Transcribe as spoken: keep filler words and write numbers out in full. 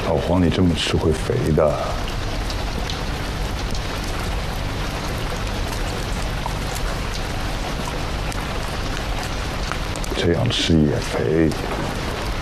老黄，你这么吃会肥的。这样吃也肥。